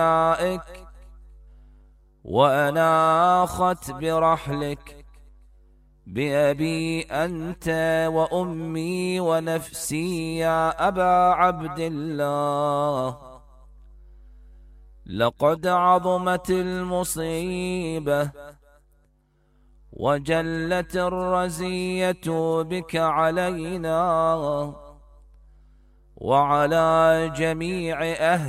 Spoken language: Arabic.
وأناخت برحلك بأبي أنت وأمي ونفسي يا أبا عبد الله. لقد عظمت المصيبة وجلت الرزية بك علينا وعلى جميع أهل